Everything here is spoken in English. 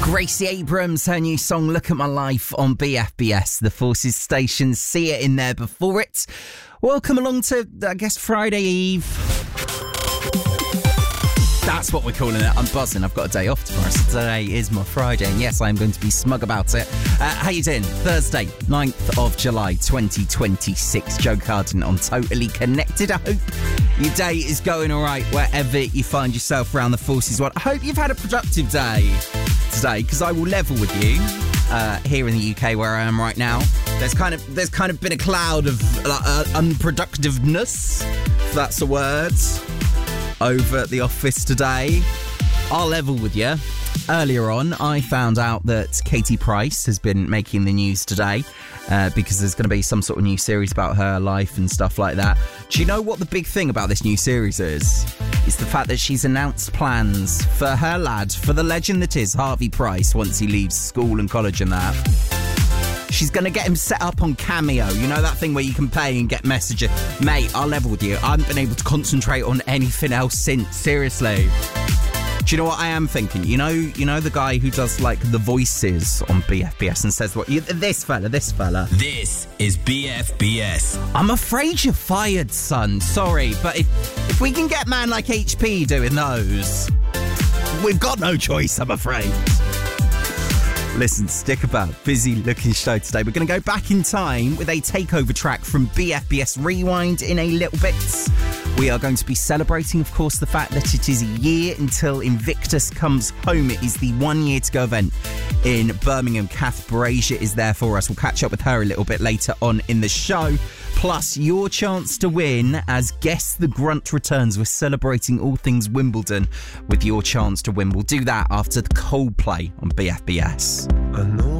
Gracie Abrams, her new song Look at My Life on BFBS, the Forces station. See it in there before it. Welcome along to, I guess, Friday Eve. That's what we're calling it. I'm buzzing. I've got a day off tomorrow, so today is my Friday. And yes, I'm going to be smug about it. How you doing? Thursday, 9th of July, 2026. Joe Carden on Totally Connected. I hope your day is going all right wherever you find yourself around the Forces world. I hope you've had a productive day today, because I will level with you here in the UK where I am right now. There's kind of been a cloud of unproductiveness, if that's a word, over at the office today. I'll level with you. Earlier on, I found out that Katie Price has been making the news today because there's going to be some sort of new series about her life and stuff like that. Do you know what the big thing about this new series is? It's the fact that she's announced plans for her lad, for the legend that is Harvey Price, once he leaves school and college and that. She's going to get him set up on Cameo. You know that thing where you can pay and get messages? Mate, I'll level with you. I haven't been able to concentrate on anything else since. Seriously. Do you know what I am thinking? You know the guy who does, like, the voices on BFBS and says, this fella. This is BFBS. I'm afraid you're fired, son. Sorry, but if we can get man like HP doing those, we've got no choice, I'm afraid. Listen, stick about. Busy looking show today. We're going to go back in time with a takeover track from BFBS Rewind in a little bit. We are going to be celebrating, of course, the fact that it is a year until Invictus comes home. It is the 1 year to go event in Birmingham. Kath Brazier is there for us. We'll catch up with her a little bit later on in the show. Plus, your chance to win as Guess the Grunt returns. We're celebrating all things Wimbledon with your chance to win. We'll do that after the Coldplay on BFBS. I know